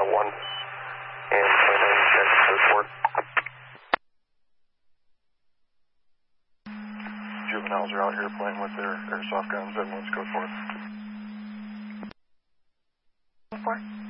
1 and report. Juveniles are out here playing with their airsoft guns. Everyone's go forth. 4.